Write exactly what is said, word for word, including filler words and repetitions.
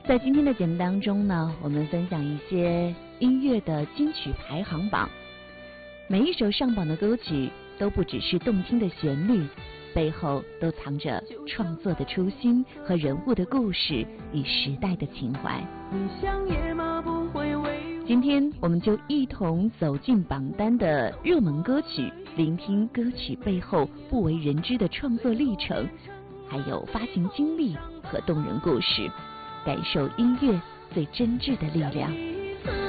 在今天的节目当中呢，我们分享一些音乐的金曲排行榜。每一首上榜的歌曲都不只是动听的旋律，背后都藏着创作的初心和人物的故事与时代的情怀。今天我们就一同走进榜单的热门歌曲，聆听歌曲背后不为人知的创作历程，还有发行经历和动人故事，感受音乐最真挚的力量。